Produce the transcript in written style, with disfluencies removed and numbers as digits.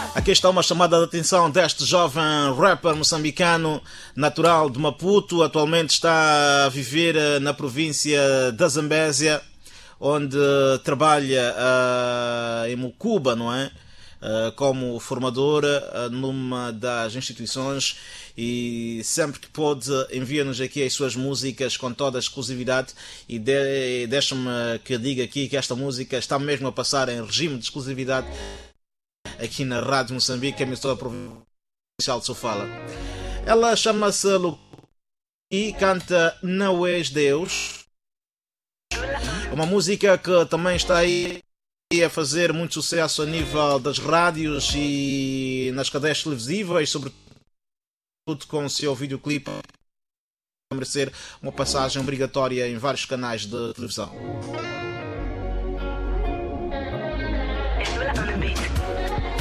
Aqui está uma chamada de atenção deste jovem rapper moçambicano, natural de Maputo, atualmente está a viver na província da Zambésia, onde trabalha em Mucuba, não é? Como formador numa das instituições, e sempre que pode envia-nos aqui as suas músicas com toda a exclusividade, e deixa-me que diga aqui que esta música está mesmo a passar em regime de exclusividade aqui na Rádio Moçambique, a emissora provincial de Sofala. Ela chama-se Lu e canta Não És Deus, uma música que também está aí a fazer muito sucesso a nível das rádios e nas cadeias televisivas, sobretudo com o seu videoclipe a merecer uma passagem obrigatória em vários canais de televisão.